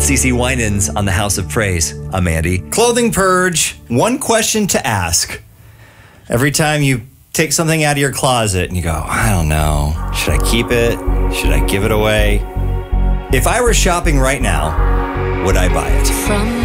CeCe Winans on the House of Praise. I'm Andy. Clothing Purge. One question to ask. Every time you take something out of your closet and you go, I don't know. Should I keep it? Should I give it away? If I were shopping right now, would I buy it?